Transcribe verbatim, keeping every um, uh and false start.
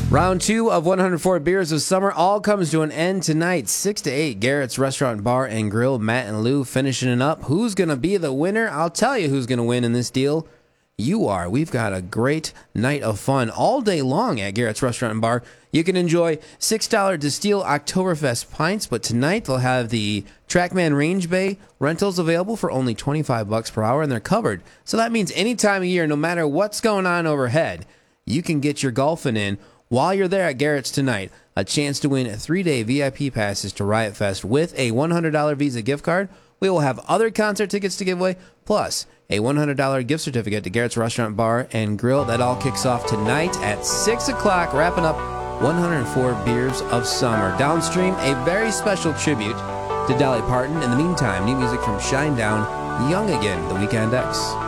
Round two of one hundred four Beers of Summer all comes to an end tonight, six to eight. Garrett's Restaurant Bar and Grill, Matt and Lou finishing it up. Who's going to be the winner? I'll tell you who's going to win in this deal. You are. We've got a great night of fun all day long at Garrett's Restaurant and Bar. You can enjoy six dollars Distill Oktoberfest pints, but tonight they'll have the Trackman Range Bay rentals available for only twenty-five bucks per hour, and they're covered. So that means any time of year, no matter what's going on overhead, you can get your golfing in while you're there at Garrett's tonight. A chance to win three-day V I P passes to Riot Fest with a one hundred dollars Visa gift card. We will have other concert tickets to give away, plus a one hundred dollars gift certificate to Garrett's Restaurant Bar and Grill. That all kicks off tonight at six o'clock, wrapping up one hundred four Beers of Summer. Downstream, a very special tribute to Dolly Parton. In the meantime, new music from Shinedown, Young Again, The Weekend X.